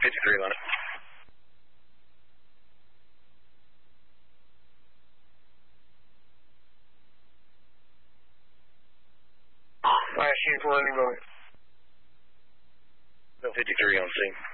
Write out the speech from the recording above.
53 on it. Last unit for any moment. 53 on scene.